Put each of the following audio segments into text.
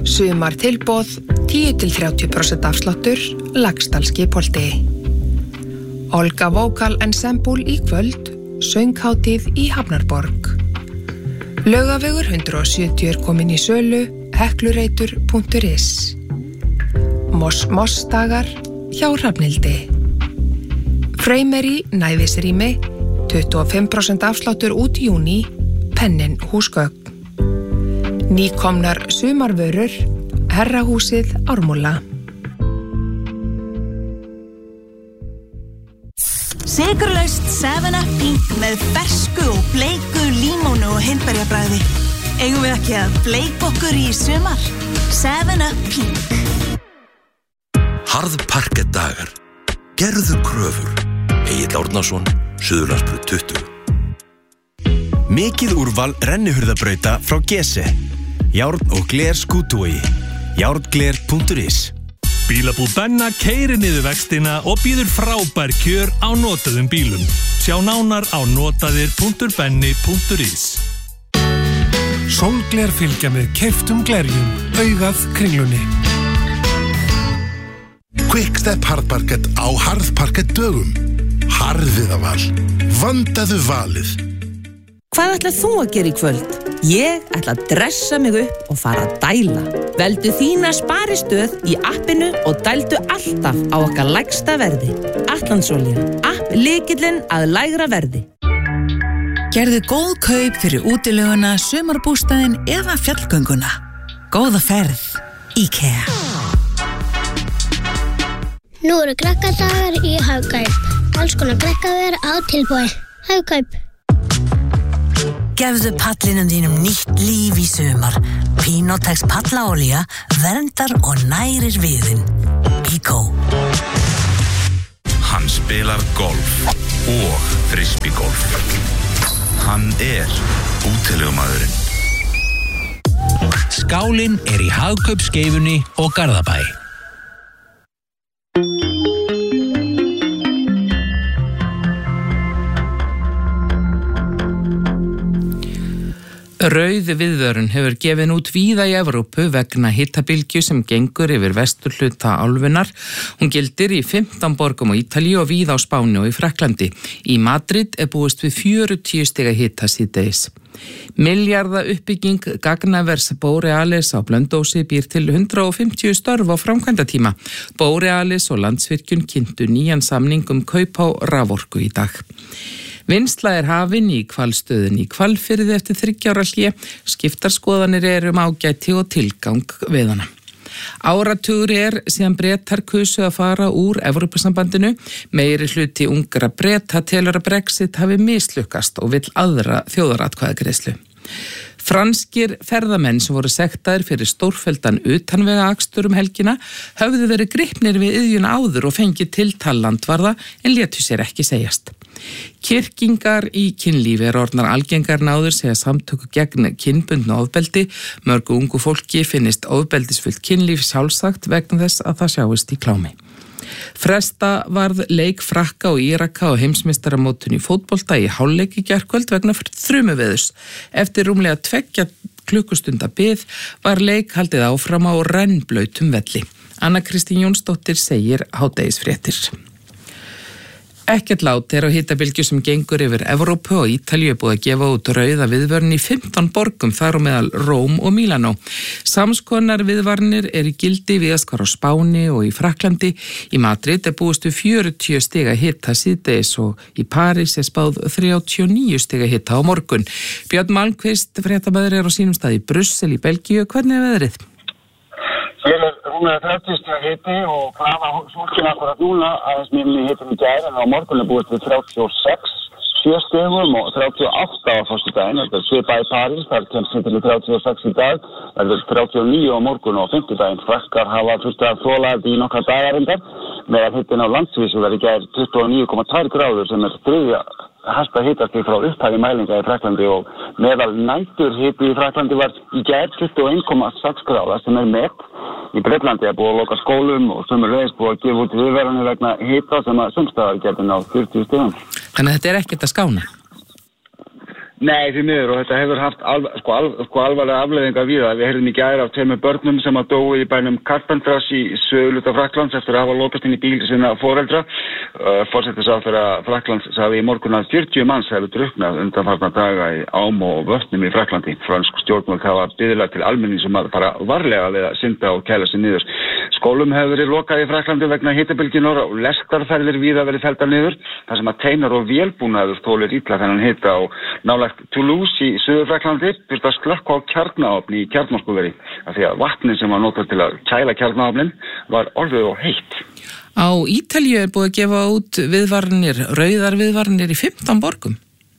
Sumar tilboð, 10-30% afsláttur, Laxdalsskipholti. Olga Vocal Ensemble í kvöld, sönghátíð í Hafnarborg. Laugavegur 170 er komin í sölu, heklureitur.is. Moss-dagar hjá Hrafnhildi. Freymery næðisrými, 25% afsláttur út júní, Pennin húsgögn. Nýkomnar sumarvörur, Herrahúsið Ármúla. Sykurlaust 7up Pink með fersku og bleiku límónu og hindberjabragði. Eigum við ekki að bleika okkur í sumar? 7up Pink. Harðparkettdagar. Gerðu kröfur. Egill Árnason, Suðurlandsbraut 20. Mikið úrval rennihurðabrauta frá Gese. Járn og gler skútuvogi. Járngler.is. Bílabúð Benna keyrir niður vextina og býður frábær kjör á notaðum bílum. Sjá nánar á notaðir.benni.is. Sólgler fylgja með keyptum glerjum, augað kringlunni. Quickstep harðparkett á harðparkett dögum. Harðiðaval. Vandaðu valið. Hvað ætlað þú að gera í kvöld? Ég ætla að dressa mig upp og fara að dæla. Veldu þína sparistöð í appinu og dældu alltaf á okkar lægsta verði. Atlantsolía. App lykillinn að lægra verði. Gerðu góð kaup fyrir útileguna, sumarbústaðinn eða fjallgönguna. Góða ferð. IKEA. Nú eru krakkadagar í Hagkaup. Alls konar krakkaver á tilboði. Hagkaup. Gefðu pallinum þínum nýtt líf í sumar. Pinotex pallaolía verndar og nærir viðinn. Bíkó. Hann spilar golf og frisbeegolf. Hann útilegumaðurinn. Skálinn í Hagkaupskeifunni og Garðabæ. Rauð viðvörun hefur gefin út víða í Evrópu vegna hitabylgju sem gengur yfir vesturhluta álfunnar. Hún gildir í 15 borgum á Ítalíu og víða á Spáni og í Frakklandi. Í Madrid búist við 40 stiga hita síðdegis. Milljarða uppbygging gagnavers Borealis á Blönduósi býr til 150 störf á framkvæmdatíma. Borealis og Landsvirkjun kynntu nýjan samning kaup á raforku í dag. Vinnsla hafin í Hvalstöðinni í Hvalfirði eftir 3 ára hlé. Skiptar skoðanir ágæti og tilgang við hana. Áratugur síðan Bretar kusu að fara úr Evrópusambandinu. Meiri hluti ungra Breta telur að Brexit hafi mislukkast og vill aðra þjóðaratkvæðagreiðslu. Franskir ferðamenn sem voru sektaðir fyrir stórfelldan utanvega akstur helgina höfðu verið gripnir við iðjuna áður og fengið tiltal landvarða en létu sér ekki segjast. Kyrkingar í kynlífi orðnar algengar áður segja samtöku gegn kynbundnu ofbeldi. Mörgu ungu fólki finnist ofbeldisfullt kynlíf sjálfsagt vegna þess að það sjáist í klámi. Fresta varð leik Frakka og Íraka á heimsmeistaramótinu í fótbolta í hálfleik í gærkvöld vegna þrumuveðurs. Eftir rúmlega 2 klukkustunda bið var leik haldið áfram á rennblautum velli. Anna Kristín Jónsdóttir segir hádegisfréttir. Ekkert lát á hitabylgju sem gengur yfir Evrópu og Ítalíu búið að gefa út rauða viðvörun í 15 borgum þar á meðal Róm og Mílanó. Samskonar viðvarnir í gildi víðast hvar á Spáni og í Frakklandi. Í Madrid búist við 40 stiga hita síðdegis og í París spáð 39 stiga hita á morgun. Björn Malmqvist, fréttamaður á sínum stað í Brussel í Belgíu. Hvernig veðrið? Hér rúmlega 30 stiga hiti og hvaða fólkina akkurat núna aðeins minni hitum í gær en á morgun búist við 36 stigum og 38 á föstudaginn. Þetta svipað í París, þar kemst hitinn í 36 í dag, það 39 á morgun og 50 Frakkar hafa þurft að þola í nokkra dagarindar meðan hitinn á landsvísu var í gær 29,2 gráður sem þriðja hæsta hitastig frá upphafi mælinga í Frakklandi og meðal nætur hiti í Frakklandi var í gær 21,6 gráða sem met. Í Bretlandi búið að loka skólum og sömuleiðis búið að gefa út viðvaranir vegna hita sem að sumstaðar getur náð 40 stigum. Þannig að þetta ekkert að skána? Nei, því miður og þetta hefur haft alvarlega afleiðingar við það. Við heyrðum í gær af 2 börnum sem að dóu í bænum Carpentras í suðurhluta Frakklands eftir að hafa lokast inn í bíl sinna foreldra. Forsætisráðherra Frakklands sagði í morgun að 40 manns hefur drukknað undanfarna daga í ám og vötnum í Frakklandi. Fransk stjórnvöld hafa biðlað til almennings um að fara varlega við að synda og kæla sig niður. Skólum hefur verið lokað í Frakklandi vegna hitabylgjunnar og lestarferðir víða verið felldar niður. Það sem að teinar og vélbúnaður þolir illa þennan hita og nálægt Toulouse í Suður-Frakklandi þurfti að slökkva á kjarnaofni í kjarnorkuveri af því að vatnið sem var notað til að kæla kjarnaofnin var orðið og heitt. Á Ítalíu er búið að gefa út viðvaranir, rauðar viðvaranir í 15 borgum.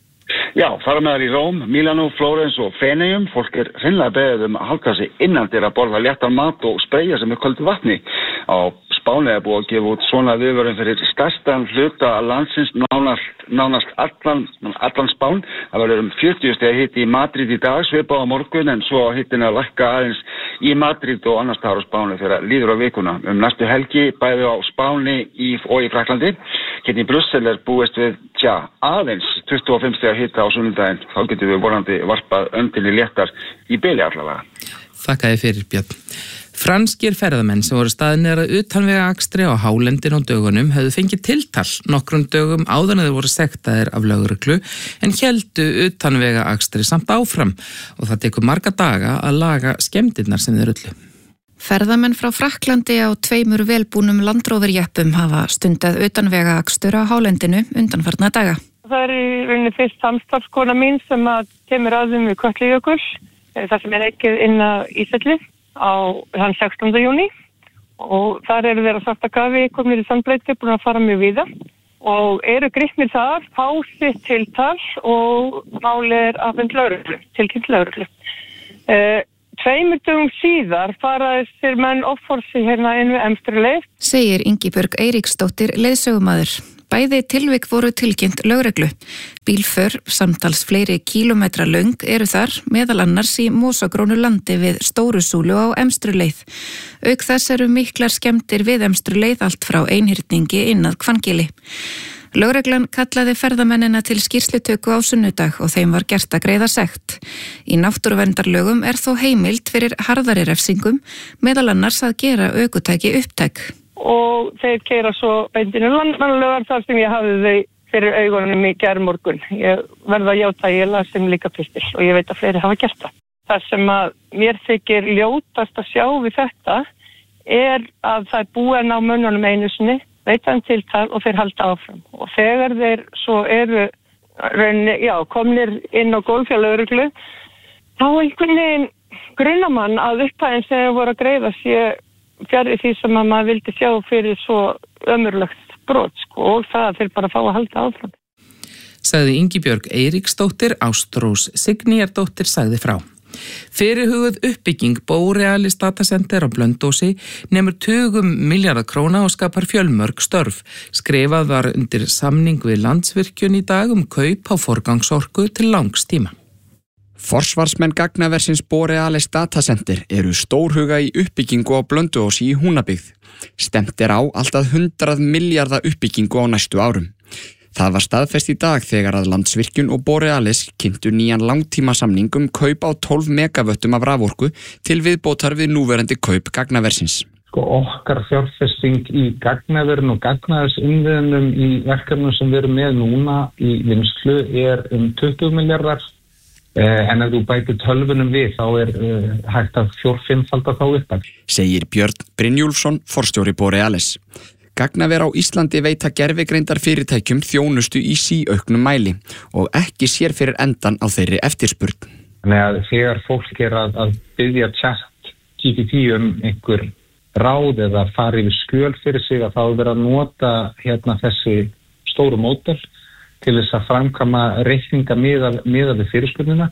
Já, þar meðal í Róm, Milano, Flórens og Feneyjum. Fólk er hreinlega beðið um að halda sig innandyra að borða léttan mat og spreyja sig með köldu vatni. Á Spáni er búið að gefa út svona viðvörun fyrir stærstan hluta landsins nánast allan Spán. Það verður 40 stiga hiti í Madrid í dag, svipað á morgun en svo hitin að lækka aðeins í Madrid og annars staðar á Spáni þegar líður á vikuna. Næstu helgi bæði á Spáni og í Frakklandi. Hérna í Brussel er búist við aðeins 25 stiga hita á sunnudaginn. Þá getum við vonandi varpað öndinni léttar í bili allavega. Þakka þér fyrir, Björn. Franskir ferðamenn sem voru staðnir að utanvega akstri á hálendin og dögunum höfðu fengið tiltal nokkrum dögum áður en þeir voru sektaðir af lögreglu en héldu utanvega akstri samt áfram og það tekur marga daga að laga skemmdirnar sem þeir ullu. Ferðamenn frá Frakklandi á 2 velbúnum landróverjeppum hafa stundað utanvega akstur á hálendinu undanfarna daga. Það er í rauninni fyrst samstarfskona mín sem að kemur aðum við Kötlujökull, það sem er ekkið inn að Ísafirði á þann 16. júní og þar eru þeirra Svartakafi komnir í Sandbreyti búin að fara mjög víða og eru gripnir þar, fá sitt tiltal og máli er afhent lögreglu, tilkynnt lögreglu. 2 dögum síðar fara þessir menn offorsi hérna inn við Emstruleið. Segir Ingibjörg Eiríksdóttir leiðsögumaður. Bæði tilvik voru tilkynnt lögreglu. Bílför, samtals fleiri kílómetra löng eru þar, meðal annars í mosagrónu landi við Stórusúlu á Emstruleið. Auk þess eru miklar skemmdir við Emstruleið allt frá Einhyrningi inn að Hvannagili. Lögreglan kallaði ferðamennina til skýrslutöku á sunnudag og þeim var gert að greiða sekt. Í náttúruverndarlögum er þó heimild fyrir harðari refsingum, meðal annars að gera ökutæki upptæk. Og þeir keyra svo beintinu landmannlögar þar sem ég hafði þau fyrir augunum í gærmorgun. Ég verða að játa, ég las þeim líka pistil og ég veit að fleiri hafa gert það. Það sem að mér þykir ljótast að sjá við þetta er að það er búin á mönnunum einu sinni, veita þeim tiltal og þeir halda áfram. Og þegar þeir svo eru komnir inn á gólfjálögreglu, þá einhvern veginn grunamann að upphæðin sem þeir voru að greiða sé fjarri því sem að maður vildi sjá fyrir svo ömurlegt brot og það að þeir bara fá að halda áfram. Sagði Ingibjörg Eiríksdóttir, Ástrós Signýjardóttir sagði frá. Fyrirhuguð uppbygging Borealis datacenter á Blönduósi nemur 20 milljarða króna og skapar fjölmörg störf. Skrifað var undir samning við Landsvirkjun í dag kaup á forgangsorku til langs tíma. Forsvarsmenn gagnaversins Borealis datacenter eru stórhuga í uppbyggingu á Blönduósi í Húnabyggð. Stefnt er á alltaf 100 milljarða uppbyggingu á næstu árum. Það var staðfest í dag þegar að Landsvirkjun og Borealis kynntu nýjan langtímasamning kaup á 12 megavöttum af raforku til viðbótar við núverandi kaup gagnaversins. Okkar fjárfesting í gagnaverin og gagnaversinnviðunum í verkefnum sem við erum með núna í vinnslu er 20 milljarðar. En ef þú bætir tölvunum við þá er hægt að 4-5-falda þá upp. Segir Björn Brynjúlfsson, forstjóri Borealis. Gagnaver á Íslandi veita gervigreindar fyrirtækjum þjónustu í síauknum mæli og ekki sér fyrir endan á þeirri eftirspurn. Þannig að þegar fólk er að biðja ChatGPT einhver ráð eða fara yfir skjöl fyrir sig að þá er verið að nota þessi stóru módel til þess að framkvæma reikninga miðað við fyrirspurnina.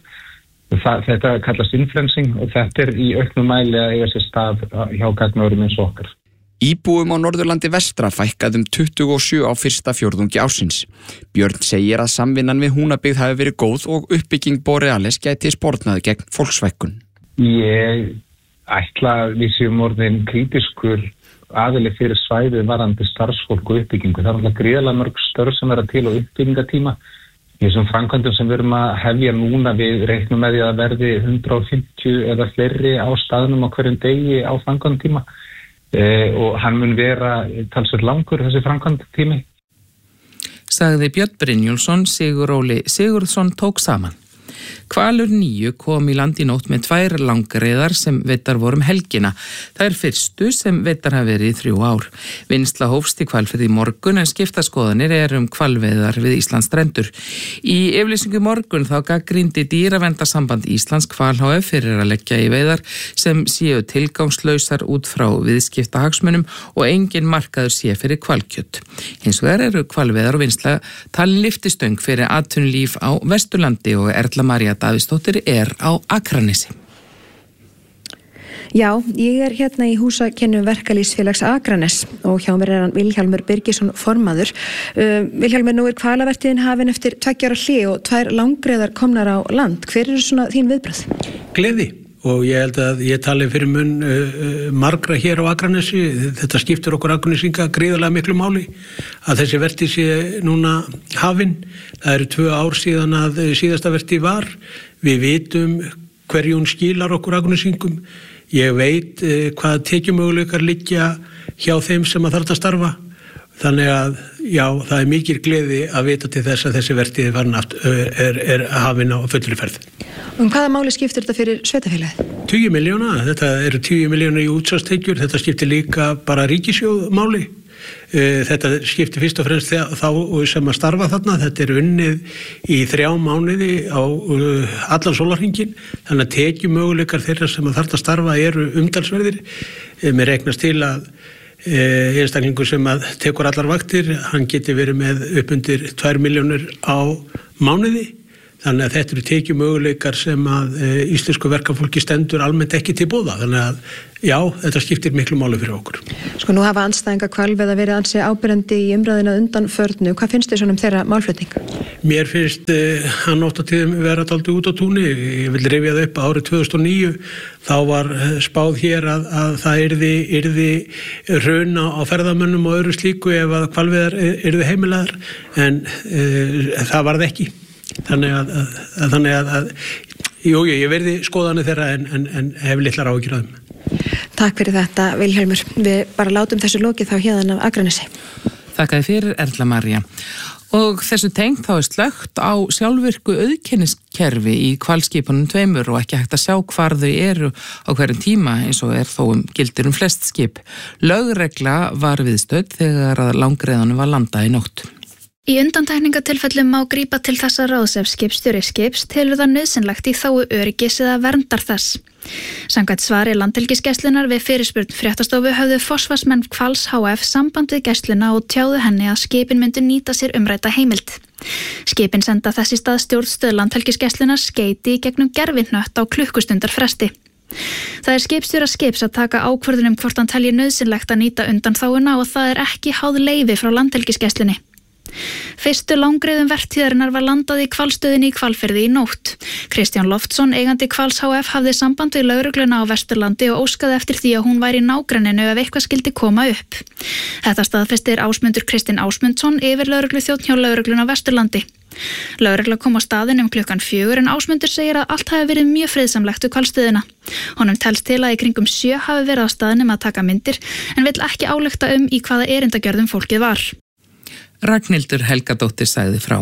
Þetta kallast influencing og þetta er í auknum mæli að eiga sér stað hjá gagnaverum eins og okkar. Íbúum á Norðurlandi vestra fækkað 27 á fyrsta fjórðungi ársins. Björn segir að samvinnan við Húnabyggð hafi verið góð og uppbygging Borealis gæti sportnað gegn fólksfækkun. Ég ætla að við séum orðin kritiskur aðili fyrir svæðið varandi starfsfólk og uppbyggingu. Það er alltaf gríðarlega mörg störf sem vera til á uppbyggingatíma. í þessum framkvæmdum sem við erum að hefja núna, við reiknum með því að verði 150 eða fleiri á staðnum á hverjum degi á framkvæmdatíma og hann mun vera talsvert langur þessi framkvæmdatími. Sagði Björn Brynjólfsson, Sigur Óli Sigurðsson tók saman. Hvalur 9 kom í land í nótt með 2 langreyðar sem veiddar voru helgina. Það er fyrstu sem veiddar hafa verið í 3 ár. Vinnsla hófst í Hvalfirði í morgun en skiptaskoðanir hvalveiðar við Íslands strendur. Í yfirlýsingu morgun þá gagnrýndi Dýraverndarsamband Íslands Hval HF fyrir að leggja í veiðar sem séu tilgangslausar út frá viðskiptahagsmunum og engin markaður sé fyrir hvalkjött. Hins vegar eru hvalveiðar og vinnsla talin lyftistöng fyrir atvinnulíf á Vesturlandi og Erla María Davíðsdóttir á Akranesi. Já, ég er hérna í húsakennum verkalýsfélags Akranes og hjá mér hann Vilhjálmur Birgisson formaður. Vilhjálmur, nú hvalavertíðin hafin eftir 2 ára hlé og 2 langreyðar komnar á land. Hver eru svona þín viðbrögð? Gleði og ég held að ég tali fyrir mun margra hér á Akranesi. Þetta skiptir okkur Akranesinga gríðarlega miklu máli að þessi vertíð sé núna hafin. Það eru 2 ár síðan að síðasta vertíð var. Við vitum hverju hún skilar okkur Akranesingum. Ég veit hvað tekjumöguleikar liggja hjá þeim sem að þarf að starfa. Þannig að já, það er mikil gleði að vita til þess að þessi vertíð er hafin á fullri ferð. Hvaða máli skiptir þetta fyrir sveitafélagið? 20 milljóna, þetta eru 10 milljónir í útsvarstekjur, þetta skiptir líka bara ríkissjóð máli. Þetta skiptir fyrst og fremst þá sem að starfa þarna, þetta er unnið í 3 mánuði á allan sólarhringinn, þannig að tekjumöguleikar þeirra sem að þarf að starfa eru umtalsverðir. Mér reiknast til að einstaklingur sem að tekur allar vaktir, hann geti verið með upp undir 2 milljónir á mánuði. Þannig að þetta eru tekjumöguleikar sem að íslensku verkafólki stendur almennt ekki til boða. Þannig að já, þetta skiptir miklu máli fyrir okkur. Sko nú hafa andstæðingar hvalveiða verið ansi áberandi í umræðina undanförnu. Hvað finnst þér svona þeirra málflutning? Mér finnst hann oft á tíðum vera dálítið út á túni. Ég vil rifja það upp að árið 2009 þá var spáð hér að það yrði hrun á ferðamönnum og öðru slíku ef að hvalveiðar yrðu heimilaðar en það varð ekki. Þannig að ég verði skoðanir þeirra en hef litlar áhyggjur af þeim. Takk fyrir þetta, Vilhjálmur. Við bara látum þessu lokið þá héðan af Akranesi. Þakkaði fyrir, Erla María. Og þessu tengt þá er slökkt á sjálfvirku auðkenniskerfi í hvalskipunum 2 og ekki hægt að sjá hvar þau eru á hverjum tíma eins og er þó gildir flest skip. Lögregla var viðstödd þegar að langreyðanum var landað í nótt. Í undantekningatilfellum má grípa til þessa ráðs ef skipstjóri skips telur það nauðsynlegt í þágu öryggis eða verndar þess. Samkvæmt svari Landhelgisgæslunnar við fyrirspurn fréttastofu höfðu forsvarsmenn Hvals HF samband við gæsluna og tjáðu henni að skipin myndu nýta sér umrædda heimild. Skipin senda þess í stað stjórnstöð Landhelgisgæslunnar skeyti í gegnum gervihnött á klukkustundar fresti. Það er skipstjóra skips að taka ákvörðun hvort hann telji nauðsynlegt að nýta undanþáguna og það er ekki háð leyfi frá Landhelgisgæslunni. Fyrstu langreyðum vertíðarinnar var landað í hvalstöðinni í Hvalfirði í nótt. Kristján Loftsson, eigandi Hvals HF, hafði samband við lögregluna á Vesturlandi og óskaði eftir því að hún væri í nágrenninu ef eitthvað skildi koma upp. Þetta staðfestir Ásmundur Kristinn Ásmundsson, yfirlögregluþjónn hjá lögregluna á Vesturlandi. Lögregla kom á staðinn klukkan 4 en Ásmundur segir að allt hafi verið mjög friðsamlegt við hvalstöðina. Honum telst til að í kringum 7 hafi verið á staðnum að taka myndir en vill ekki álykta í hvaða erindagjörðum fólkið var. Ragnhildur Helgadóttir sagði frá.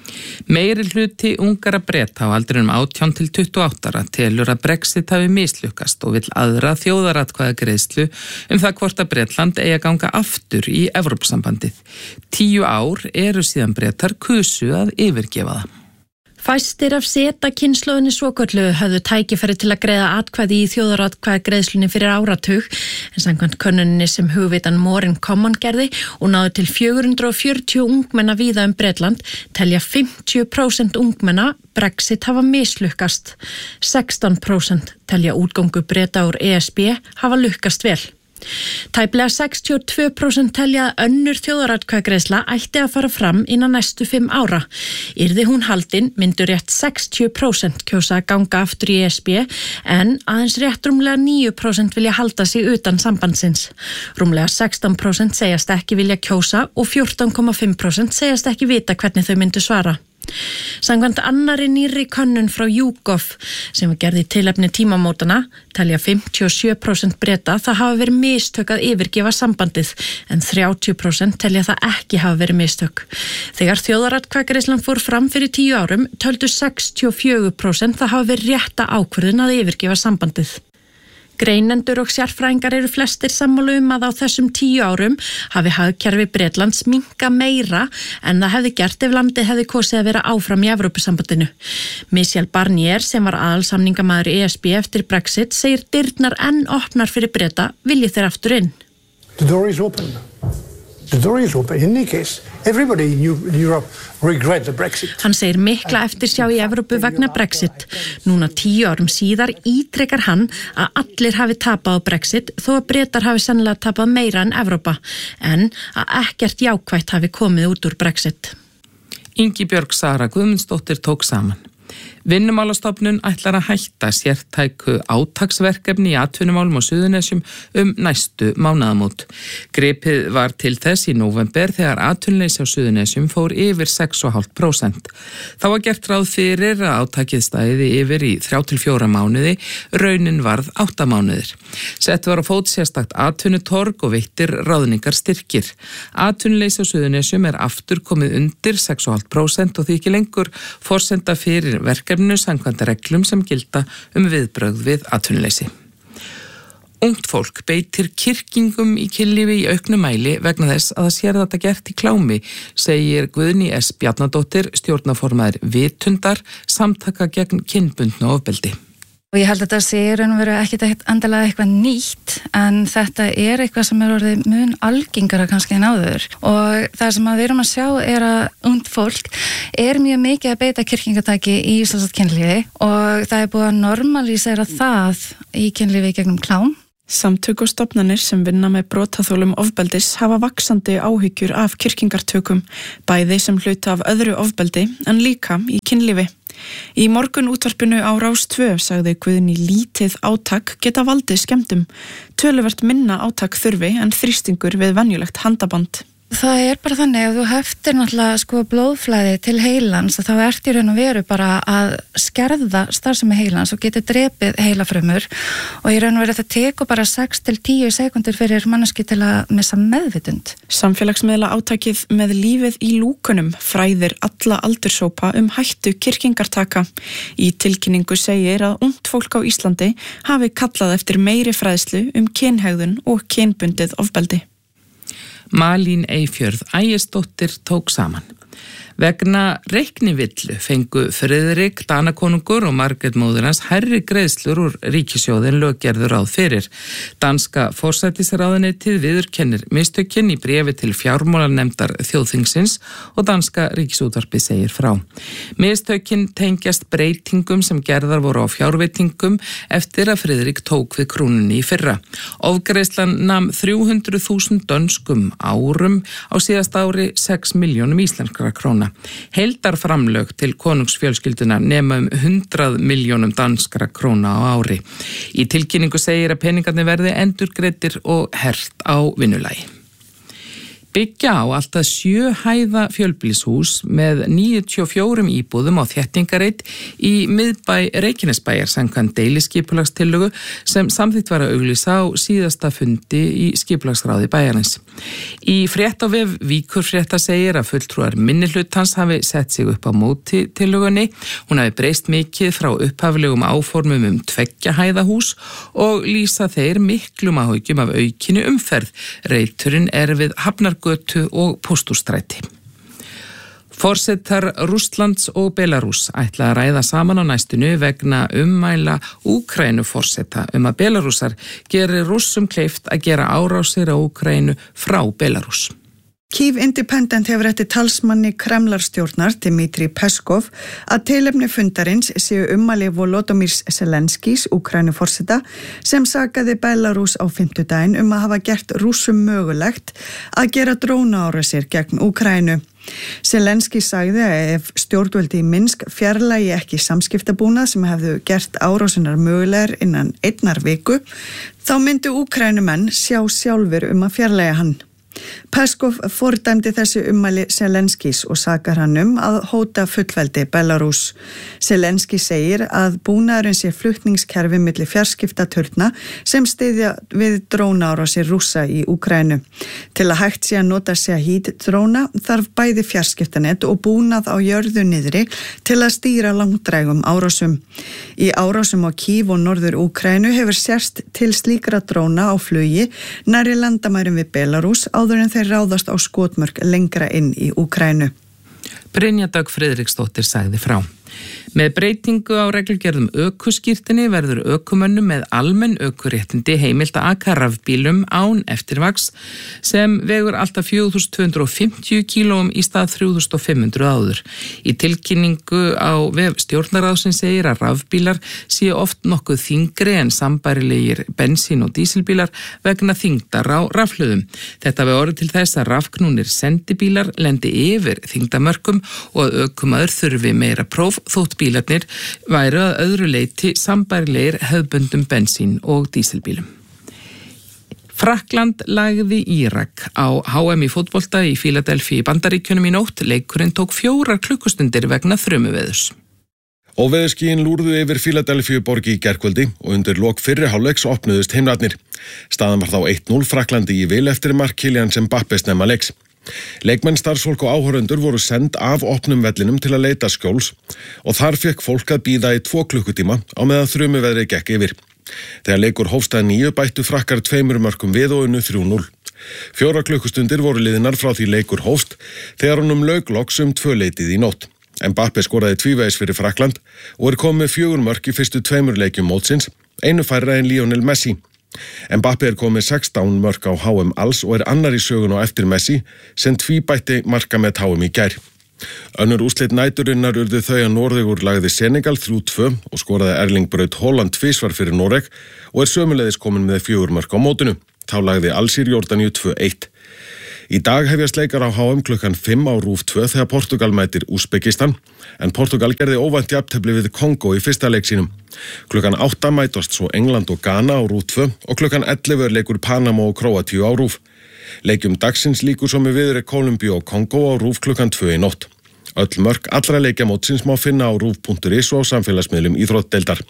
Meiri hluti Ungara Breta á aldrinum 18 til 28 ára telur að Brexit hafi mislukkast og vill aðra þjóðaratkvæðagreiðslu það hvort að Bretland eigi að ganga aftur í Evrópusambandið. 10 ár eru síðan Bretar kusu að yfirgefa það. Fæstir af kynslóðinni svoköllu höfðu tækifæri til að greiða atkvæði í þjóðaratkvæðagreiðslunni fyrir áratug en samkvæmt könnuninni sem hugvitan Morin Common gerði og náði til 440 ungmenna víða Bretland telja 50% ungmenna Brexit hafa mislukkast. 16% telja útgöngu Breta úr ESB hafa lukkast vel. Tæplega 62% telja að önnur þjóðaratkvæðagreiðsla ætti að fara fram innan næstu 5 ára. Yrði hún haldin myndu rétt 60% kjósa að ganga aftur í ESB en aðeins rétt rúmlega 9% vilja halda sig utan sambandsins. Rúmlega 16% segjast ekki vilja kjósa og 14,5% segjast ekki vita hvernig þau myndu svara. Samkvæmt annarri nýrri könnun frá YouGov sem var gerð í tilefni tímamótana telja 57% Breta það hafa verið mistök að yfirgefa sambandið en 30% telja það ekki hafa verið mistök. Þegar þjóðaratkvæðagreiðslan fór fram fyrir 10 árum töldu 64% það hafa verið rétta ákvörðun að yfirgefa sambandið. Greinendur og sérfræðingar eru flestir sammála að á þessum 10 árum hafi hagkerfi Bretlands minnka meira en það hefði gert ef landið hefði kosið að vera áfram í Evrópusambandinu. Michel Barnier sem var aðalsamningamaður ESB eftir Brexit segir dyrnar enn opnar fyrir Breta vilji þeir aftur inn. The door is open. The door is open. In any case, everybody in Europe regret the Brexit. Hann segir mikla eftirsjá í Evrópu vegna Brexit. Núna 10 árum síðar ítrekar hann að allir hafi tapað á Brexit þó að Bretar hafi sennilega tapað meira en Evrópa en að ekkert jákvætt hafi komið út úr Brexit. Ingibjörg Sara Guðmundsdóttir tók saman. Vinnumálastofnun ætlar að hætta sértæku átaksverkefni í atvinnumálum á Suðurnesjum næstu mánaðamót. Gripið var til þess í nóvember þegar atvinnuleysi á Suðurnesjum fór yfir 6,5%. Þá var gert ráð fyrir að átakið stæði yfir í 3-4 mánuði, raunin varð 8 mánuðir. Sett var á fót sérstakt atvinnutorg og veittir ráðningar styrkir. Atvinnuleysi á Suðurnesjum aftur komið undir 6,5% og því ekki lengur forsenda fyrir verkefninu samkvæmt reglum sem gilda viðbrögð við atvinnuleysi. Ungt fólk beitir kyrkingum í kynlífi í auknum mæli vegna þess að það sér þetta gert í klámi, segir Guðný S. Bjarnadóttir, stjórnarformaður Vitundar, samtaka gegn kynbundnu ofbeldi. Og ég held að þetta sé ekkert endilega eitthvað nýtt en þetta eitthvað sem orðið mun algengara kannski en áður og það sem við erum að sjá að ungt fólk mjög mikið að beita kyrkingatæki í kynlífi og það búið að normalísera það í kynlífi gegnum klám. Samtök og stofnanir sem vinna með brotaþolum ofbeldis hafa vaxandi áhyggjur af kyrkingartökum, bæði sem hluta af öðru ofbeldi en líka í kynlífi. Í morgunútvarpinu á Rás 2 sagði Guðný lítið átak geta valdið skemmdum. Töluvert minna átak þurfi en þrýstingur við venjulegt handaband. Það bara þannig að þú heftir náttúrulega blóðflæði til heilans og þá í raun og veru bara að skerða starfsemi heilans og geti drepið heilafrumur og í raun og veru þetta tekur bara 6-10 sekundur fyrir manneski til að missa meðvitund. Samfélagsmiðla átakið með lífið í lúkunum fræðir alla aldurshópa hættu kyrkingartaka. Í tilkynningu segir að ungt fólk á Íslandi hafi kallað eftir meiri fræðslu kynhegðun og kynbundið ofbeldi. Malín Eyfjörð Ægisdóttir tók saman. Vegna reiknivillu fengu Friðrik Danakonungur og Margrét móðir hans hærri greiðslur úr ríkissjóði en lög gerðu ráð fyrir. Danska forsætisráðuneytið viðurkennir mistökin í bréfi til fjármálanefndar þjóðþingsins og danska ríkisútvarpið segir frá. Mistökin tengjast breytingum sem gerðar voru á fjárveitingum eftir að Friðrik tók við krúnunni í fyrra. Ofgreiðslan nam 300.000 dönskum árum á síðasta ári 6 milljónum íslenskra króna. Heildarframlög til konungsfjölskylduna nema 100 milljónum danskra króna á ári. Í tilkynningu segir að peningarnir verði endurgreiddir og hert á vinnulagi. Byggja á alltaf 7 hæða fjölbýlishús með 94 íbúðum á þéttingareit í miðbæ Reykjanesbæjar samkvæmt deiliskipulagstillögu sem samþykkt var að auglýsa á síðasta fundi í skipulagsráði bæjarins. Í frétt á vef Víkurfrétta segir að fulltrúar minnihlutans hafi sett sig upp á móti tillögunni. Hún hafi breyst mikið frá upphaflegum áformum 2 hæða hús og lýsa þeir miklum áhyggjum af aukinni umferð. Reiturinn við Hafnargötu og Pósthússtræti. Forsetar Rússlands og Belarús ætla að ræða saman á næstinu vegna ummæla Úkraínuforseta að Belarúsar geri Rússum kleift að gera árásir á Úkraínu frá Belarús. Kyiv Independent hefur eftir talsmanni Kremlarstjórnar Dmitri Peskov að tilefni fundarins séu ummæli Volodymyrs Zelenskís, Úkraínuforseta, sem sakaði Belarús á fimmtudaginn að hafa gert Rússum mögulegt að gera drónaárásir gegn Úkraínu. Zelenský sagði að ef stjórnvöldi í Minsk fjarlægi ekki samskiptabúnað sem hefðu gert árásinar mögulegar innan 1 viku, þá myndu Úkraínumenn sjá sjálfur að fjarlægja hann. Peskov fordæmdi þessi ummæli Zelenskís og sakar hann að hóta fullveldi Belarús. Zelenskí segir að búnaðurinn sé flutningskerfi milli fjarskiptaturna sem styðja við drónaárásir Rússa í Úkraínu. Til að hægt sé að nota Shahid-dróna þarf bæði fjarskiptanet og búnað á jörðu niðri til að stýra langdrægum árásum. Í árásum á Kív og norður Úkraínu hefur sérst til slíkra dróna á flugi nærri landamærum við Belarús áður en þeir ráðast á skotmörk lengra inn í Úkraínu. Brynja Dögg Friðriksdóttir sagði frá. Með breytingu á reglugerðum ökuskírteini verður ökumönnum með almenn ökuréttindi heimilt að aka rafbílum án eftirvaks sem vegur alltaf 4.250 kílóum í stað 3.500 áður. Í tilkynningu á vef stjórnarráðsins segir að rafbílar séu oft nokkuð þyngri en sambærilegir bensín- og dísilbílar vegna þyngdar á rafhlöðum. Þetta við orðið til þess að rafknúnir sendibílar lendi yfir þyngdamörkum og að ökumaður þurfi meira próf þótt bílarnir væru að öðru leyti sambærilegir hefðbundum bensín- og dísilbílum. Frakkland lagði Írak á HM í fótbolta í Fíladelfíu í Bandaríkjunum í nótt. Leikurinn tók 4 klukkustundir vegna þrumuveðurs. Óveðurskýin lúrðu yfir Fíladelfíu borgi í gærkvöldi og undir lok fyrri hálfleiks opnuðust heimrarnir. Staðan var þá 1-0 Frakklandi í vil eftir mark Kylian Mbappé snemma leiks. Leikmenn, starfsfólk og áhorfendur voru send af opnum vellinum til að leita skjóls og þar fekk fólk að bíða í 2 klukkutíma á meðan þrumuveðrið gekk yfir. Þegar leikur hófst að 9 bættu Frakkar 2 mörkum við og unnu 3-0. 4 klukkustundir voru liðnar frá því leikur hófst þegar honum lauk loks 2 leytið í nótt. Mbappé skoraði tvívegis fyrir Frakkland og komið með 4 mörk í fyrstu 2 leikjum mótsins, einu færra en Lionel Messi. Mbappé komið 16 mörk á HM alls og annar í sögun á eftir Messi sem tvíbætti marka með HM í gær. Önnur úrslit næturinnar urðu þau að Noregur lagði Senegal 3-2 og skoraði Erling Braut Haaland tvisvar fyrir Noreg og sömuleiðis komin með 4 mörk á mótinu. Þá lagði Alsír Jórdaníu 2-1. Í dag hefjast leikar á HM klukkan 5 á RÚV 2 þegar Portugal mætir Úsbekistan, en Portugal gerði óvænt jafntefli við Kongo í fyrsta leik sínum. Klukkan 8 mætast svo England og Ghana á RÚV 2 og klukkan 11 leikur Panama og Króatíu á RÚV. Leikjum dagsins líkur svo með viðri Kólumbíu og Kongo á RÚV klukkan 2 í nótt. Öll mörk allra leikjamótsins má finna á RÚV.is og á samfélagsmiðlum íþróttdeildar.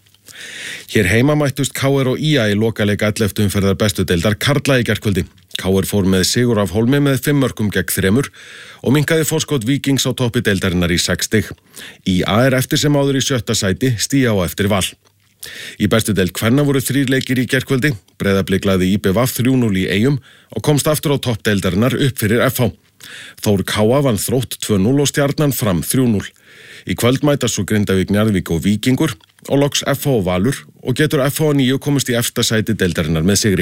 Hér heima mættust KR og IA í lokaleik 11. umferðar bestu deildar karla í gærkvöldi. KR fór með sigur af Hólmi með 5 mörkum gegn 3 og minnkaði forskot Víkings á toppi deildarinnar í 6 stig. IA eftir sem áður í 7. sæti, Stía á eftir Val. Í bestu deild kvenna voru 3 leikir í gærkvöldi. Breiðablik lagði IBVF 3-0 í Eyjum og komst aftur á topp deildarinnar upp fyrir FH. Þór Káa vann Þrótt 2-0 og Stjarnan Fram 3-0. Í kvöld mætast svo Grindavík, Njarðvík og Víkingur og loks FH og Valur og getur FH og 9 komist í efsta sæti deildarinnar með sigri.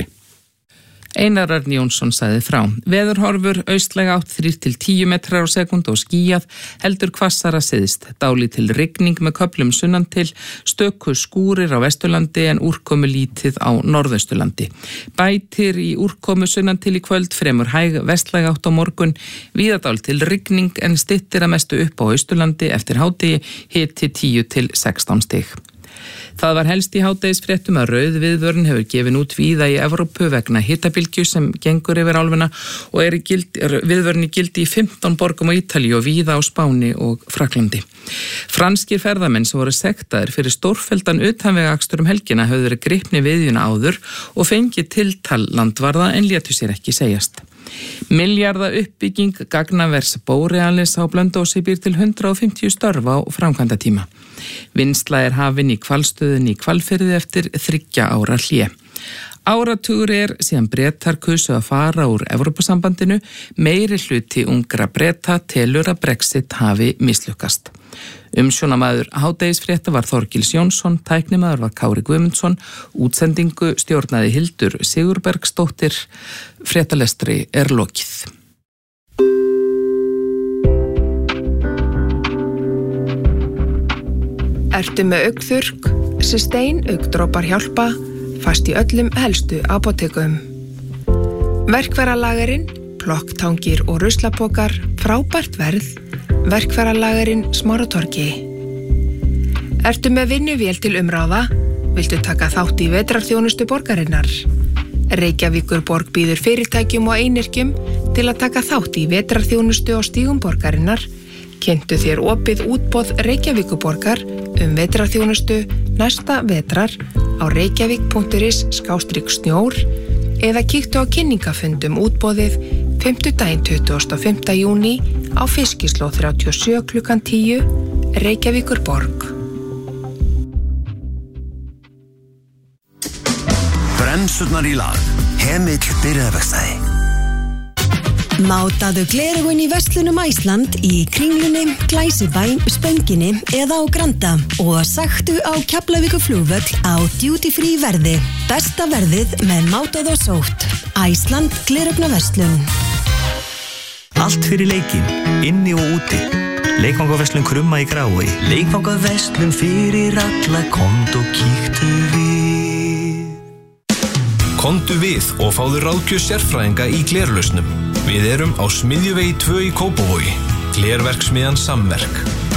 Einar Örn Jónsson sagði frá. Veðurhorfur austlæga átt 3-10 metrar á sekúndu og skýjað, heldur hvassara syðst. Dálítil rigning með köflum sunnan til, stöku skúrir á Vesturlandi en úrkomu lítið á Norðausturlandi. Bætir í úrkomu sunnan til í kvöld, fremur hæg vestlæga átt á morgun, víða dálítil rigning en styttir að mestu upp á Austurlandi eftir hádegi, hiti 10-16 stig. Það var helst í hádegisfréttum að rauð viðvörun hefur gefin út víða í Evrópu vegna hitabylgju sem gengur yfir álfuna og viðvörun í gildi í 15 borgum á Ítalíu og víða á Spáni og Frakklandi. Franskir ferðamenn sem voru sektaðir fyrir stórfelldan utanvegaakstur helgina höfðu verið gripni viðjuna áður og fengið tiltal landvarða en létu sér ekki segjast. Milljarða uppbygging gagnavers Borealis á Blönduósi býr til 150 störf á framkvæmdatíma. Vinnsla hafin í hvalstöðinni í Hvalfirði eftir 3 ára hlé. Áratugur síðan Bretar kusu að fara úr Evrópusambandinu, meiri hluti ungra Breta telur að Brexit hafi mislukkast. Umsjónamaður hádegisfrétta var Þorgils Jónsson, tæknimaður var Kári Guðmundsson, útsendingu stjórnaði Hildur Sigurbergsdóttir, fréttalestri lokið. Ertu með augnþurrk, Systane augndroppar hjálpa, fast í öllum helstu apótekum. Verkfæralagerinn, plokktangir og ruslapokar, frábært verð, Verkfæralagerinn Smáratorgi. Ertu með vinnuvél til umráða? Viltu taka þátt í vetrarþjónustu borgarinnar? Reykjavíkurborg býður fyrirtækjum og einyrkjum til að taka þátt í vetrarþjónustu á stígum borgarinnar, kynntu þér opið útboð Reykjavíkurborgar vetrarþjónustu næsta vetrar á reykjavík.is/snjór eða kíktu á kynningafundum útboðið 5. daginn 25. júní á Fiskislóð 37 klukkan 10, Reykjavíkurborg. Bremsurnar í lag. Hemill byrjaðarverkstæði. Mátaðu gleraugun í verslunum Æsland í Kringlunni, Glæsibæ, Spönginni eða á Granda og sagtu á Keflavíkurflugvöll á duty free verði. Besta verðið með mátað og sótt. Æsland gleraugnarverslun. Allt fyrir leikinn, inni og úti. Leikvangaverslun Krumma í Grái. Leikvangaverslun fyrir alla, komdu og kíktu við. Komdu við og fáðu ráðgjöf sérfræðinga í glerlausnum. Við erum á Smiðjuvegi 2 í Kópavogi. Glerverksmiðjan Samverk.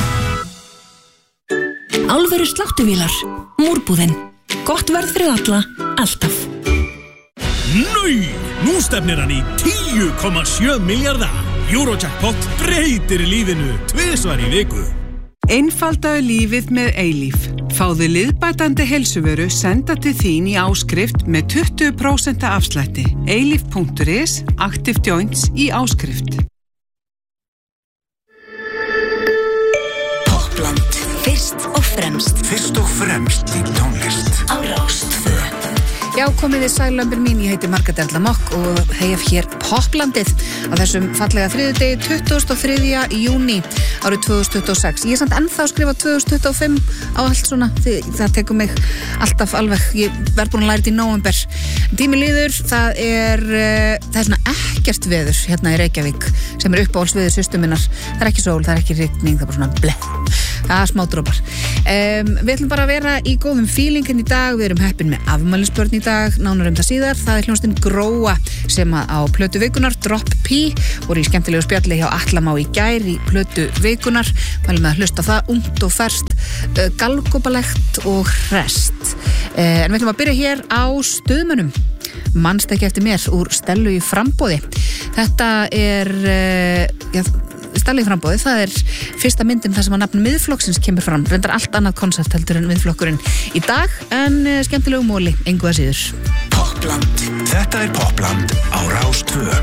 Álveru sláttuvílar. Múrbúðin. Gott verð fyrir alla, alltaf. Nú stefnir hann í 10,7 milljarða. Eurojackpot breytir lífinu 2 í viku. Einfaldaðu lífið með Eilíf. Fáðu liðbætandi heilsuvöru senda til þín í áskrift með 20% afslætti. Eilíf.is, Active Joints í áskrift. Popland, fyrst og fremst. Fyrst og fremst í tónlist. Á Rás 2. Já, komið þið sælömbur mín, ég heiti Margrét Erla Mokk og hef hér Poplandið á þessum fallega þriðjudegi 23. júní árið 2026. Ég er samt ennþá að skrifa 2025 á allt svona, það tekur mig alltaf alveg, ég verð búin að læra þetta í nóvember. Tími líður, það er svona ekkert veður hérna í Reykjavík sem er uppáhaldsveður systur minnar. Það er ekki sól, það er ekki rigning, það er bara svona bleh. Það er smá drópar. Við ætlum bara að vera í góðum feelingin í dag. Við erum heppin með afmælisbörn í dag, nánar það síðar. Það er hljómsveitin Gróa sem á plötu vikunar, Drop P, voru í skemmtilegu spjalli hjá Atla Má í gær í plötu vikunar. Mælum með að hlusta það, ungt og ferskt, galgópalegt og hrest. En við ætlum að byrja hér á Stuðmönnum. Manst ekki eftir mér úr Stellu í framboði. Þetta er Stellu í framboði, það er fyrsta myndin þar sem að nafn miðflokksins kemur fram. Reyndar allt annað konsept heldur en miðflokkurinn í dag, en skemmtilegu móli, engu að síður. Popland. Þetta er Popland á Rás 2.